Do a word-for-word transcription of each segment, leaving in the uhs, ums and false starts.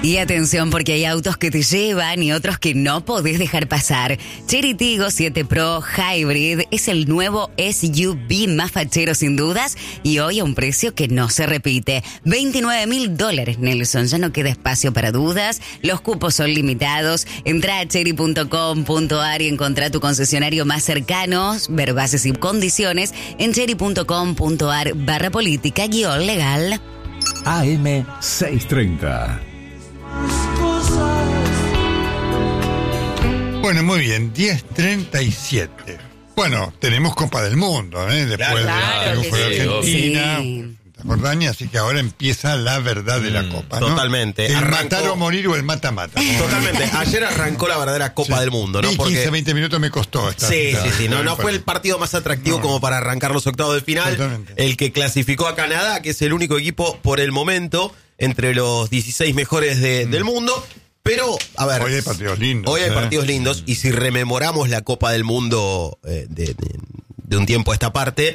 Y atención, porque hay autos que te llevan y otros que no podés dejar pasar. Chery Tiggo siete Pro Hybrid es el nuevo S U V más fachero sin dudas y hoy a un precio que no se repite. veintinueve mil dólares, Nelson. Ya no queda espacio para dudas. Los cupos son limitados. Entrá a chery punto com punto a r y encontrá tu concesionario más cercano. Ver bases y condiciones en chery punto com punto a r barra política guión legal. A M seiscientos treinta. Bueno, muy bien, diez treinta y siete. Bueno, tenemos Copa del Mundo, ¿eh? Después Claro de que fue sí. Argentina, Sí. Jordania, así que ahora empieza la verdad de la Mm, Copa, ¿no? totalmente. El Arrancó- matar o morir o el mata-mata. Totalmente. Ayer arrancó la verdadera Copa Sí. del Mundo, ¿no? Y Porque quince, veinte minutos me costó esta. Sí, esta- sí, sí. No, no esta- fue el partido más atractivo No. como para arrancar los octavos de final. Totalmente. El que clasificó a Canadá, que es el único equipo por el momento entre los dieciséis mejores de- del mundo. Pero, a ver. Hoy hay partidos lindos, Hoy hay ¿eh? partidos lindos. Y si rememoramos la Copa del Mundo eh, de, de- de un tiempo a esta parte,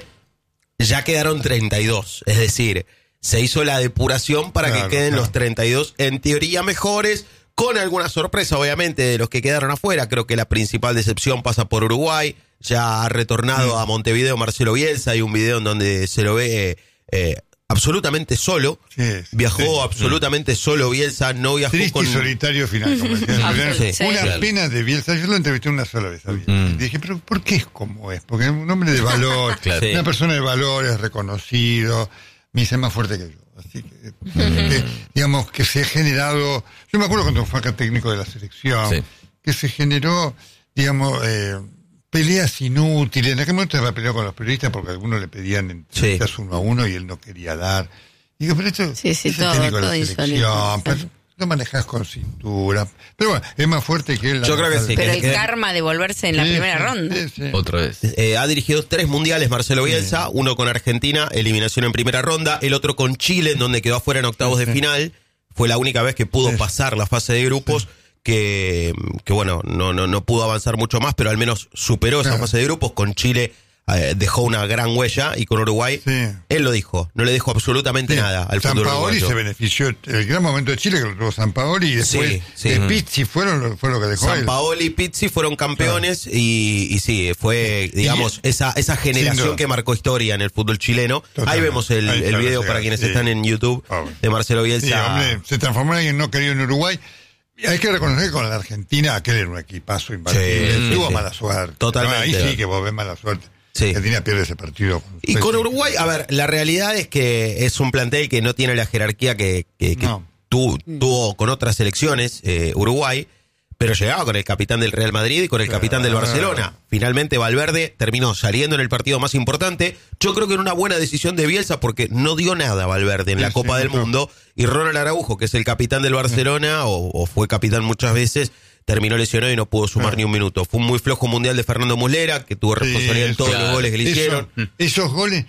ya quedaron treinta y dos. Es decir, se hizo la depuración para Claro, que queden claro. los treinta y dos en teoría mejores. Con alguna sorpresa, obviamente, de los que quedaron afuera. Creo que la principal decepción pasa por Uruguay. Ya ha retornado a Montevideo Marcelo Bielsa. Hay un video en donde se lo ve eh, absolutamente solo. Sí, sí, Viajó sí. absolutamente solo Bielsa. No viajó Triste con... y solitario final, como decían. Sí, sí. Una Claro. pena de Bielsa. Yo lo entrevisté una sola vez a Bielsa. Mm. Y dije, pero ¿por qué es como es? Porque es un hombre de valor, Claro. una persona de valores, reconocido, me dice más fuerte que yo. Así que, que, digamos, que se ha generado, yo me acuerdo cuando fue acá técnico de la selección, Sí. que se generó, digamos, eh, peleas inútiles. En aquel momento estaba peleado con los periodistas porque algunos le pedían entrevistas uno a uno y él no quería dar. Digo, pero esto Sí, sí, es el todo, técnico de todo la insólito, selección, sí. pero no manejás con cintura. Pero bueno, es más fuerte que él. Yo creo que sí. Pero que- el que- karma de volverse en la Sí, primera sí, ronda. sí, sí. Otra vez. Eh, ha dirigido tres mundiales Marcelo Bielsa, uno con Argentina, eliminación en primera ronda, el otro con Chile, en donde quedó afuera en octavos de final. Fue la única vez que pudo Sí. pasar la fase de grupos, que, que bueno, no, no, no pudo avanzar mucho más, pero al menos superó esa Claro. fase de grupos. Con Chile eh, dejó una gran huella y con Uruguay, Sí. él lo dijo, no le dejó absolutamente Sí. nada al San fútbol Paoli uruguayo. se benefició. El gran momento de Chile que lo tuvo San Paoli y después Sí, sí. de Ujú. Pizzi fueron, lo- fue lo que dejó San él. Paoli y Pizzi fueron campeones y, y sí, fue, digamos, esa, esa generación duda. que marcó historia en el fútbol chileno. Ahí Totalmente. vemos el, Ahí el está, video sí, para quienes sí. están en YouTube Ah, bueno. de Marcelo Sí, Bielsa. hombre, se transformó en alguien no querido en Uruguay. Y hay que reconocer que con la Argentina aquel era un equipazo imbatible. Sí, sí, Tuvo sí. mala suerte. Totalmente. No, ahí sí que vos ves mala suerte. Sí. Argentina pierde ese partido. Y con Uruguay, a ver, la realidad es que es un plantel que no tiene la jerarquía que, que, que No. tu- tuvo con otras selecciones, eh, Uruguay, pero llegaba con el capitán del Real Madrid y con el capitán del Barcelona. Finalmente Valverde terminó saliendo en el partido más importante. Yo creo que era una buena decisión de Bielsa porque no dio nada Valverde en la Sí, Copa sí, del no. Mundo. Y Ronald Araujo, que es el capitán del Barcelona, o, o fue capitán muchas veces, terminó lesionado y no pudo sumar Ah. ni un minuto. Fue un muy flojo mundial de Fernando Muslera, que tuvo responsabilidad en todos claro. los goles que le Eso- hicieron. Esos goles,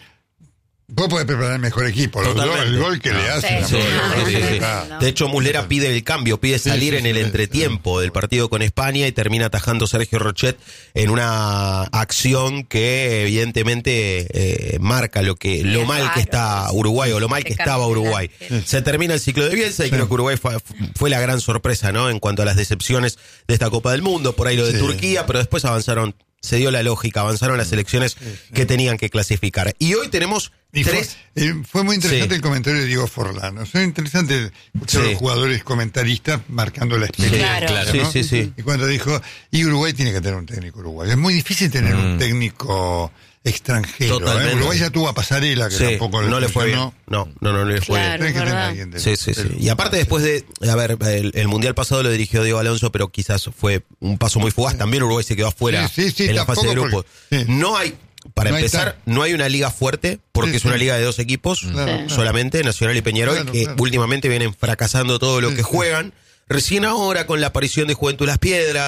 vos podés preparar el mejor equipo. Los Totalmente. dos, el gol que le Sí, hacen. sí, la- sí, sí, sí. Ah. De hecho, Muslera pide el cambio, pide Sí, salir sí, en sí, el sí, entretiempo del partido con España y termina atajando Sergio Rochet en una acción que evidentemente eh, marca lo que lo Qué mal raro. que está Uruguay o lo mal Qué que estaba cantidad. Uruguay. Se termina el ciclo de Bielsa y creo que Uruguay fue, fue la gran sorpresa, ¿no? En cuanto a las decepciones de esta Copa del Mundo, por ahí lo de Sí. Turquía, pero después avanzaron, se dio la lógica, avanzaron las selecciones que tenían que clasificar. Y hoy tenemos Y fue, tres... eh, fue muy interesante Sí. el comentario de Diego Forlán. Fue interesante escuchar a Sí. los jugadores comentaristas marcando la experiencia. Claro. Sí, ¿no? sí, sí. Y cuando dijo, y Uruguay tiene que tener un técnico uruguayo. Es muy difícil tener un técnico extranjero. Totalmente. ¿eh? Uruguay ya tuvo a Pasarela, que Sí, tampoco no le fue bien. funcionó. No, no, no le fue bien. Claro. Tenés que es tener verdad. alguien de- Sí, sí, sí. del- Y aparte después de, a ver, el, el Mundial pasado lo dirigió Diego Alonso, pero quizás fue un paso muy fugaz. También Uruguay se quedó afuera Sí, sí, sí, en la fase de tampoco grupos. porque- sí. No hay, para No hay empezar, tal. no hay una liga fuerte, porque Sí, es una sí. liga de dos equipos Claro, claro. solamente, Nacional y Peñarol, Claro, que claro. últimamente vienen fracasando todo lo Sí, que sí. juegan. Recién ahora, con la aparición de Juventud Las Piedras,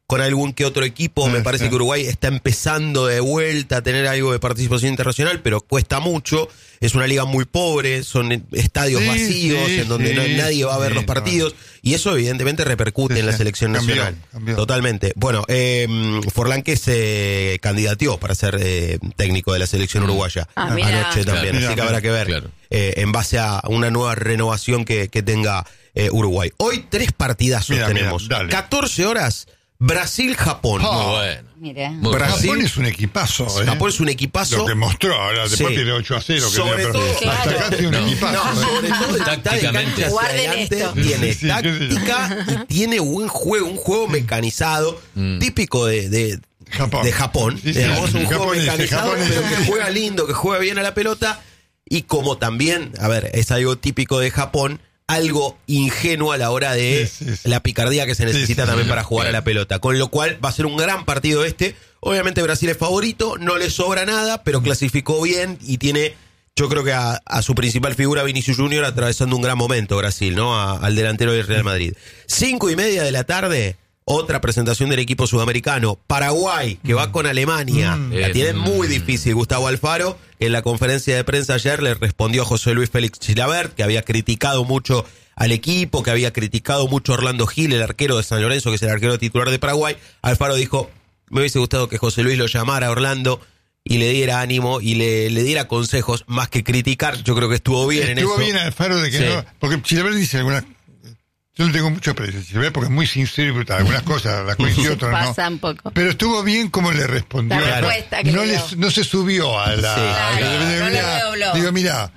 con algún que otro equipo. Me parece que Uruguay está empezando de vuelta a tener algo de participación internacional, pero cuesta mucho. Es una liga muy pobre, son estadios sí, vacíos sí, en donde sí, no, nadie va a ver sí, los partidos. No. Y eso evidentemente repercute sí, en la selección cambió, nacional. Cambió. Totalmente. Bueno, eh, Forlán que se candidateó para ser eh, técnico de la selección uruguaya ah, anoche claro, también. mira, Así que habrá que ver claro. eh, en base a una nueva renovación que, que tenga eh, Uruguay. Hoy tres partidazos mira, tenemos. Mira, catorce horas. Brasil-Japón. Oh, muy bueno. Mira. Brasil, Japón es un equipazo. ¿eh? Japón es un equipazo. Lo que mostró, ahora después sí. tiene ocho a cero. Que sobre todo, claro. Hasta acá tiene un no, equipazo. No, sobre todo tácticamente. Adelante, tiene sí, sí, táctica sí. y tiene buen juego, un juego mecanizado, mm. típico de, de, Japón. de Japón. Sí, sí, Tenemos sí, un juego japonés, mecanizado, japonés. pero que juega lindo, que juega bien a la pelota. Y como también, a ver, es algo típico de Japón, algo ingenuo a la hora de sí, sí, sí. la picardía que se necesita sí, sí, también sí, para jugar claro. a la pelota. Con lo cual va a ser un gran partido este. Obviamente Brasil es favorito, no le sobra nada, pero clasificó bien y tiene, yo creo que a, a su principal figura, Vinicius Junior, atravesando un gran momento Brasil, ¿no? A, al delantero del Real Madrid. Cinco y media de la tarde, otra presentación del equipo sudamericano. Paraguay, que va con Alemania. Mm. La tiene muy difícil Gustavo Alfaro. En la conferencia de prensa ayer le respondió a José Luis Félix Chilavert, que había criticado mucho al equipo, que había criticado mucho a Orlando Gil, el arquero de San Lorenzo, que es el arquero titular de Paraguay. Alfaro dijo, me hubiese gustado que José Luis lo llamara a Orlando y le diera ánimo y le, le diera consejos, más que criticar. Yo creo que estuvo bien estuvo en eso. Estuvo bien Alfaro de que sí. no... Porque Chilavert dice algunas... Yo no tengo mucho aprecio, porque es muy sincero y brutal. Algunas cosas las coincidió, otras no. Pasa un poco. Pero estuvo bien como le respondió. La respuesta que no, le le, no se subió a la... Sí. Claro, a la no le dobló. Digo, mira...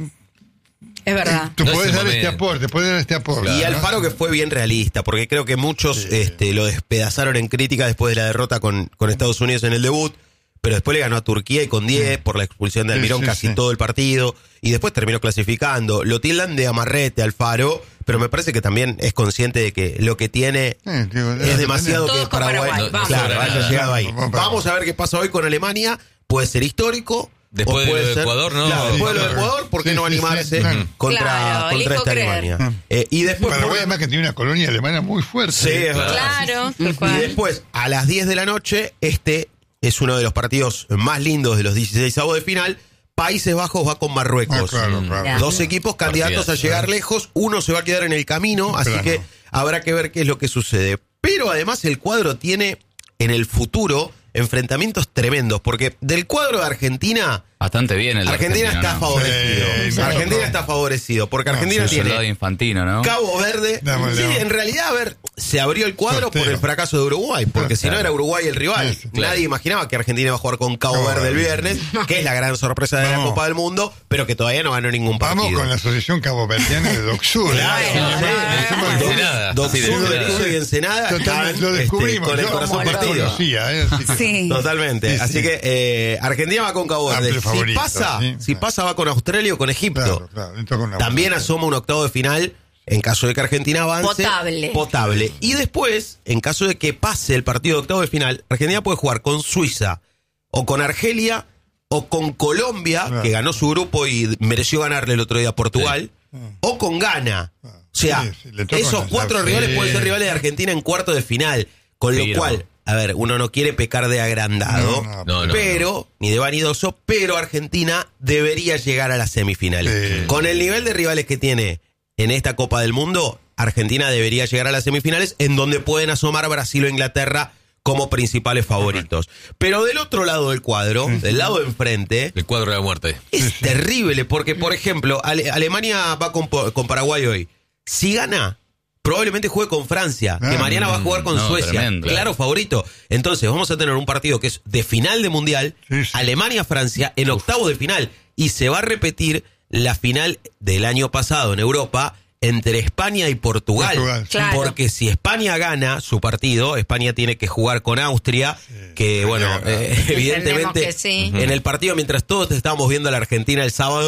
Es verdad. Tú no puedes dar momento. este aporte, puedes dar este aporte. Claro. Y Alfaro que fue bien realista, porque creo que muchos sí. este, lo despedazaron en crítica después de la derrota con, con Estados Unidos en el debut. Pero después le ganó a Turquía y con diez por la expulsión de Almirón sí, sí, casi sí. todo el partido. Y después terminó clasificando. Lo tildan de amarrete Alfaro, pero me parece que también es consciente de que lo que tiene eh, digo, es demasiado que Paraguay. Paraguay. No, claro, haya llegado ahí. Vamos a ver qué pasa hoy con Alemania. Puede ser histórico. Después de ser, Ecuador, ¿no? Claro, después de Ecuador, ¿por qué sí, no animarse sí, sí, contra, claro, contra esta creer. Alemania? Eh, y después Paraguay además que tiene una colonia alemana muy fuerte. Sí, es verdad. Claro. Y después, a las diez de la noche, este es uno de los partidos más lindos de los dieciseisavos de final. Países Bajos va con Marruecos. Ah, claro, claro. Dos equipos candidatos a llegar lejos. Uno se va a quedar en el camino, así que habrá que ver qué es lo que sucede. Pero además el cuadro tiene en el futuro enfrentamientos tremendos, porque del cuadro de Argentina... Bastante bien el Argentina está ¿no? favorecido. Sí, Argentina no. está favorecido, porque no, Argentina sí, tiene Infantino, ¿no? Cabo Verde. No, sí, en realidad, a ver, se abrió el cuadro Sorteo. por el fracaso de Uruguay, porque Sorteo. si no era Uruguay el rival. Sí, claro. Nadie imaginaba que Argentina iba a jugar con Cabo, Cabo Verde el viernes, que es la gran sorpresa de Vamos. la Copa del Mundo, pero que todavía no ganó ningún partido. Vamos con la Asociación Cabo Verdiana de Docsur. Claro, Docsur de Ensenada están lo descubrimos. Con el corazón partido. Sí. Totalmente. Así que eh, Argentina va con Cabo Verde. Si pasa, sí, si pasa va con Australia o con Egipto. Claro, claro, con También asoma un octavo de final en caso de que Argentina avance. Potable. Potable. Y después, en caso de que pase el partido de octavo de final, Argentina puede jugar con Suiza o con Argelia o con Colombia, claro. que ganó su grupo y mereció ganarle el otro día a Portugal, sí. o con Ghana. O sea, sí, sí, esos cuatro rivales sí. pueden ser rivales de Argentina en cuarto de final. Con sí, lo cual... No. A ver, uno no quiere pecar de agrandado, no, no, no, pero, no, no. ni de vanidoso, pero Argentina debería llegar a las semifinales. Sí. Con el nivel de rivales que tiene en esta Copa del Mundo, Argentina debería llegar a las semifinales, en donde pueden asomar Brasil o Inglaterra como principales favoritos. Pero del otro lado del cuadro, sí, del lado de enfrente... El cuadro de la muerte. Es sí, terrible, porque, por ejemplo, Ale- Alemania va con, con Paraguay hoy. Si gana... probablemente juegue con Francia, que mañana va a jugar con no, Suecia. Tremendo. Claro, favorito. Entonces vamos a tener un partido que es de final de Mundial, sí, sí. Alemania-Francia, en octavo de final. Y se va a repetir la final del año pasado en Europa entre España y Portugal. Portugal sí. claro. Porque si España gana su partido, España tiene que jugar con Austria, sí. que bueno, eh, evidentemente que sí. en el partido, mientras todos estábamos viendo a la Argentina el sábado,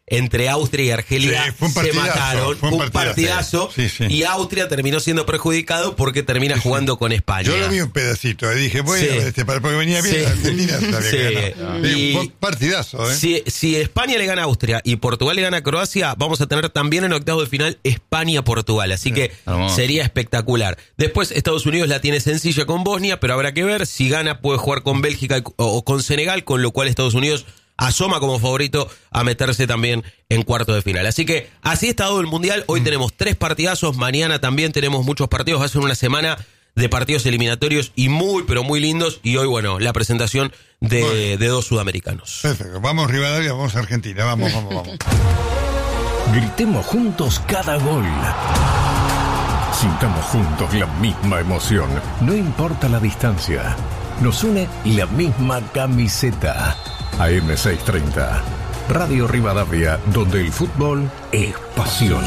entre Austria y Argelia sí, fue un se mataron, fue un, un partidazo, sí, sí. y Austria terminó siendo perjudicado porque termina sí, jugando sí. con España. Yo lo vi un pedacito, y dije, bueno, sí. este, porque venía bien, sí. Argentina sabía sí. que ganaba. Y fue un partidazo, ¿eh? Si, si España le gana a Austria y Portugal le gana a Croacia, vamos a tener también en octavos de final España-Portugal, así sí. que Vamos. sería espectacular. Después Estados Unidos la tiene sencilla con Bosnia, pero habrá que ver, si gana puede jugar con Bélgica o con Senegal, con lo cual Estados Unidos asoma como favorito a meterse también en cuarto de final. Así que así está todo el Mundial. Hoy mm. tenemos tres partidazos, mañana también tenemos muchos partidos. Va a ser una semana de partidos eliminatorios y muy, pero muy lindos. Y hoy, bueno, la presentación de, bueno. de dos sudamericanos. Perfecto. Vamos Rivadavia, vamos a Argentina. Vamos, vamos, vamos. Gritemos juntos cada gol. Sintamos juntos la misma emoción. No importa la distancia. Nos une la misma camiseta. A eme seiscientos treinta, Radio Rivadavia, donde el fútbol es pasión.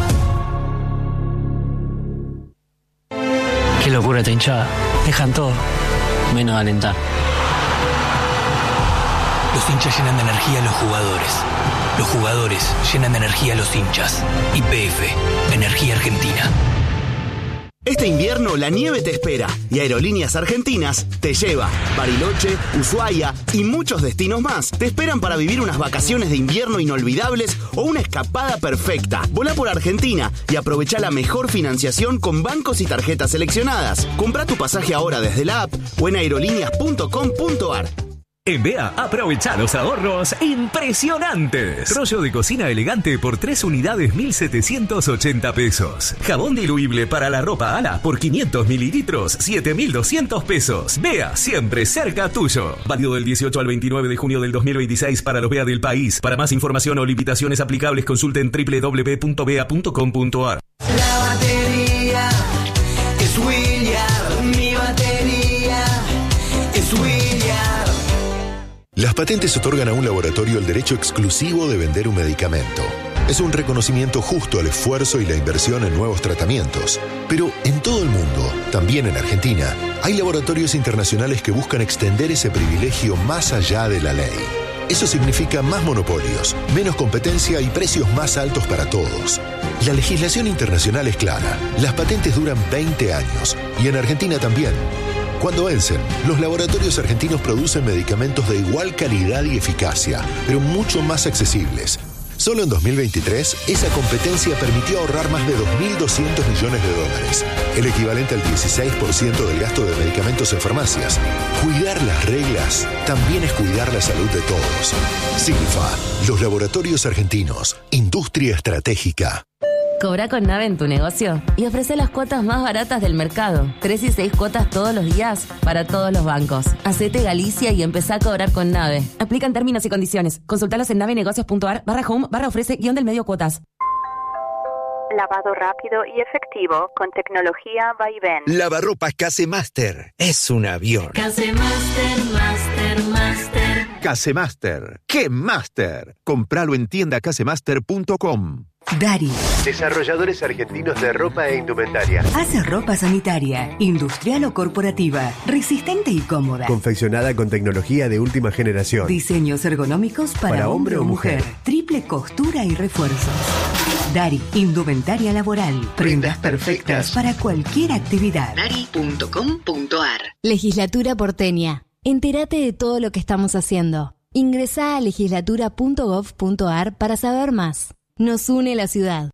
Qué locura esta hinchada. Dejan todo, menos alentar. Los hinchas llenan de energía a los jugadores. Los jugadores llenan de energía a los hinchas. Y P F, Energía Argentina. Este invierno la nieve te espera y Aerolíneas Argentinas te lleva. Bariloche, Ushuaia y muchos destinos más te esperan para vivir unas vacaciones de invierno inolvidables o una escapada perfecta. Volá por Argentina y aprovecha la mejor financiación con bancos y tarjetas seleccionadas. Comprá tu pasaje ahora desde la app o en aerolíneas punto com punto ar. En B E A, aprovecha los ahorros impresionantes. Rollo de cocina elegante por tres unidades, mil setecientos ochenta pesos. Jabón diluible para la ropa Ala por quinientos mililitros, siete mil doscientos pesos. B E A, siempre cerca tuyo. Válido del dieciocho al veintinueve de junio del dos mil veintiséis para los B E A del país. Para más información o limitaciones aplicables, consulten doble u doble u doble u punto b e a punto com punto ar. La batería es William, mi batería es William. Las patentes otorgan a un laboratorio el derecho exclusivo de vender un medicamento. Es un reconocimiento justo al esfuerzo y la inversión en nuevos tratamientos. Pero en todo el mundo, también en Argentina, hay laboratorios internacionales que buscan extender ese privilegio más allá de la ley. Eso significa más monopolios, menos competencia y precios más altos para todos. La legislación internacional es clara. Las patentes duran veinte años y en Argentina también. Cuando vencen, los laboratorios argentinos producen medicamentos de igual calidad y eficacia, pero mucho más accesibles. Solo en dos mil veintitrés, esa competencia permitió ahorrar más de dos mil doscientos millones de dólares, el equivalente al dieciséis por ciento del gasto de medicamentos en farmacias. Cuidar las reglas también es cuidar la salud de todos. Silfa, los laboratorios argentinos, industria estratégica. Cobra con Nave en tu negocio y ofrece las cuotas más baratas del mercado. Tres y seis cuotas todos los días para todos los bancos. Hacete Galicia y empezá a cobrar con Nave. Aplican términos y condiciones. Consultalos en navenegocios punto ar barra home barra ofrece guión del medio cuotas. Lavado rápido y efectivo con tecnología Vaivén. Lavarropas Casemaster. Es un avión. Casemaster, Master, Master. Casemaster. ¡Qué Master! Compralo en tienda casemaster punto com. Dari. Desarrolladores argentinos de ropa e indumentaria. Hace ropa sanitaria, industrial o corporativa, resistente y cómoda. Confeccionada con tecnología de última generación. Diseños ergonómicos para, para hombre o mujer. mujer. Triple costura y refuerzos. Dari, indumentaria laboral. Prendas perfectas para cualquier actividad. Dari punto com punto ar. Legislatura porteña. Entérate de todo lo que estamos haciendo. Ingresá a legislatura punto gov punto ar para saber más. Nos une la ciudad.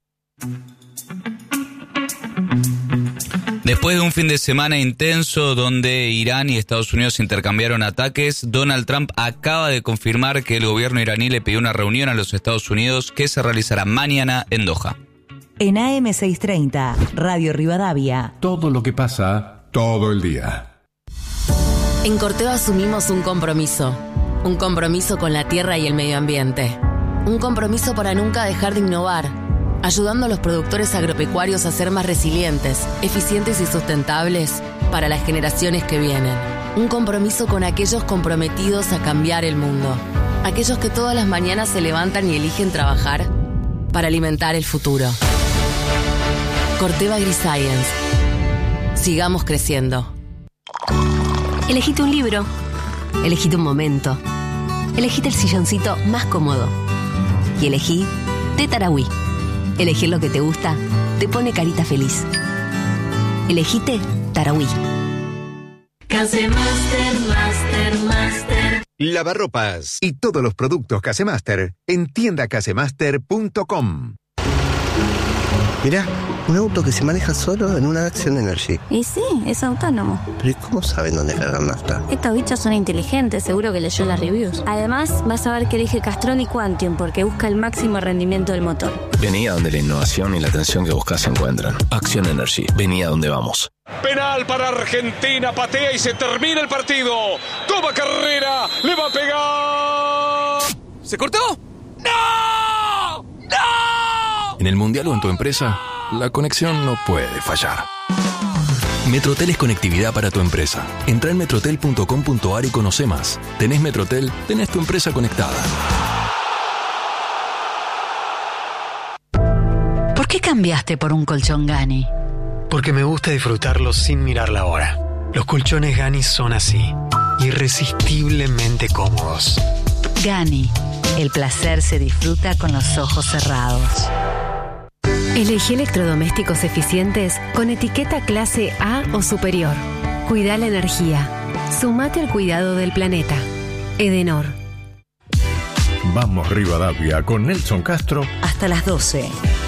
Después de un fin de semana intenso donde Irán y Estados Unidos intercambiaron ataques, Donald Trump acaba de confirmar que el gobierno iraní le pidió una reunión a los Estados Unidos que se realizará mañana en Doha. En A M seiscientos treinta, Radio Rivadavia. Todo lo que pasa, todo el día. En Corteva asumimos un compromiso. Un compromiso con la tierra y el medio ambiente. Un compromiso para nunca dejar de innovar, ayudando a los productores agropecuarios a ser más resilientes, eficientes y sustentables para las generaciones que vienen. Un compromiso con aquellos comprometidos a cambiar el mundo. Aquellos que todas las mañanas se levantan y eligen trabajar para alimentar el futuro. Corteva AgriScience. Sigamos creciendo. Elegite un libro. Elegite un momento. Elegite el silloncito más cómodo. Y elegí té Tarahui. Elegir lo que te gusta te pone carita feliz. Elegite Tarahui. Casemaster, Master, Master. Lavarropas y todos los productos Casemaster en tienda casemaster punto com. Mirá, un auto que se maneja solo en una Action Energy. Y sí, es autónomo. Pero ¿y cómo saben dónde cargar nafta? Estos bichos son inteligentes, seguro que leyó las reviews. Además, vas a ver que elige Castrol y Quantium porque busca el máximo rendimiento del motor. Vení a donde la innovación y la atención que buscas se encuentran. Action Energy, vení a donde vamos. Penal para Argentina, patea y se termina el partido. Toma carrera, le va a pegar. ¿Se cortó? ¡No! ¡No! En el Mundial o en tu empresa, la conexión no puede fallar. Metrotel es conectividad para tu empresa. Entra en metrotel punto com punto ar y conoce más. Tenés Metrotel, tenés tu empresa conectada. ¿Por qué cambiaste por un colchón Gani? Porque me gusta disfrutarlo sin mirar la hora. Los colchones Gani son así, irresistiblemente cómodos. Gani, el placer se disfruta con los ojos cerrados. Elegí electrodomésticos eficientes con etiqueta clase A o superior. Cuida la energía. Sumate al cuidado del planeta. Edenor. Vamos Rivadavia con Nelson Castro. Hasta las doce.